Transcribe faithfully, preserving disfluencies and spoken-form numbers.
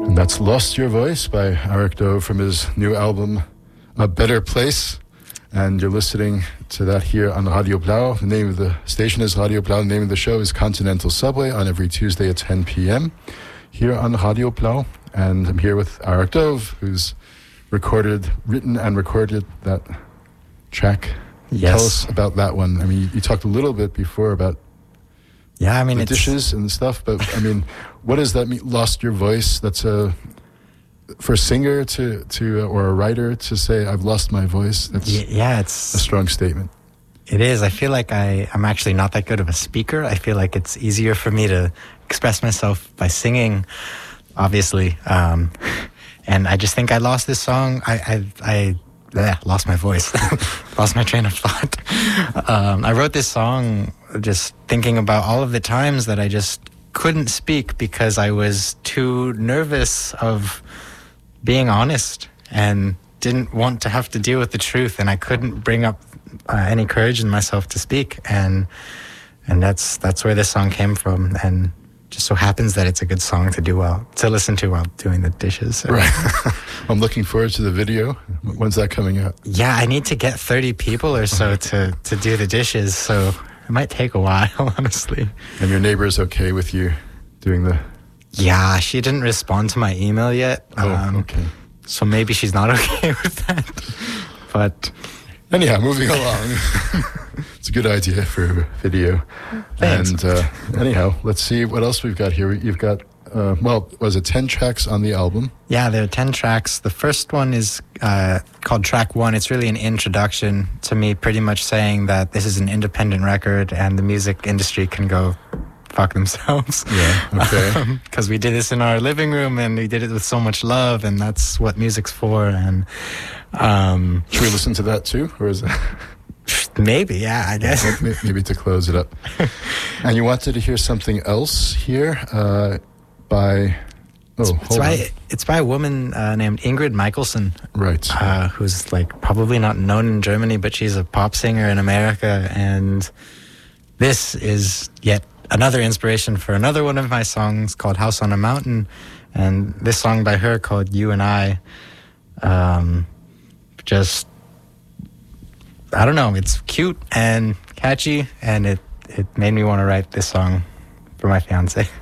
And that's Lost Your Voice by Eric Doe from his new album, A Better Place. And you're listening to that here on Radio Blau. The name of the station is Radio Blau. The name of the show is Continental Subway on every Tuesday at ten p.m. here on Radio Blau. And I'm here with Eric Dove, who's recorded, written and recorded that track. Yes. Tell us about that one. I mean, you, you talked a little bit before about yeah, I mean, the it's, dishes and stuff, but I mean, what does that mean? Lost your voice? That's a for a singer to to uh, or a writer to say I've lost my voice. That's yeah, it's a strong statement. It is. I feel like I I'm actually not that good of a speaker. I feel like it's easier for me to express myself by singing, obviously. Um, and I just think I lost this song. I I. I Yeah, lost my voice, lost my train of thought. Um, I wrote this song just thinking about all of the times that I just couldn't speak because I was too nervous of being honest and didn't want to have to deal with the truth, and I couldn't bring up uh, any courage in myself to speak, and and that's that's where this song came from, and just so happens that it's a good song to do well to listen to while doing the dishes. So. Right. I'm looking forward to the video. When's that coming out? Yeah, I need to get thirty people or so to, to do the dishes, so it might take a while, honestly. And your neighbor's okay with you doing the... Yeah, she didn't respond to my email yet. Oh, um, okay. So maybe she's not okay with that. But... Anyhow, moving along. It's a good idea for a video. Thanks. And uh, anyhow, let's see what else we've got here. You've got, uh, well, was it ten tracks on the album? Yeah, there are ten tracks. The first one is uh, called Track One. It's really an introduction to me, pretty much saying that this is an independent record and the music industry can go fuck themselves. Yeah, okay. Because um, we did this in our living room and we did it with so much love, and that's what music's for. And um, should we listen to that too, or is it? Maybe, yeah, I guess. Maybe, maybe to close it up. And you wanted to hear something else here uh, by... Oh, it's, hold it's by, on. It's by a woman uh, named Ingrid Michaelson. Right. Uh, who's like probably not known in Germany, but she's a pop singer in America. And this is yet another inspiration for another one of my songs called House on a Mountain. And this song by her called You and I, um, just... I don't know, it's cute and catchy, and it, it made me want to write this song for my fiance.